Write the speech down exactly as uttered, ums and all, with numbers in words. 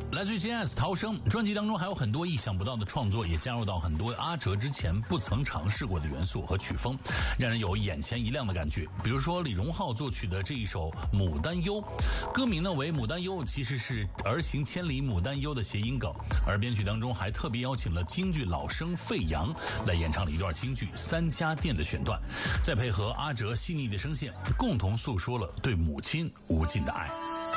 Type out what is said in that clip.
来自于 J S 逃生专辑当中还有很多意想不到的创作，也加入到很多阿哲之前不曾尝试过的元素和曲风，让人有眼前一亮的感觉。比如说李荣浩作曲的这一首《牡丹忧》，歌名呢为《牡丹忧》，其实是儿行千里牡丹忧的谐音梗，而编曲当中还特别邀请了京剧老生费扬来演唱了一段京剧《三家店》的选段，再配合阿哲细腻的声线，共同诉说了对母亲无尽的爱。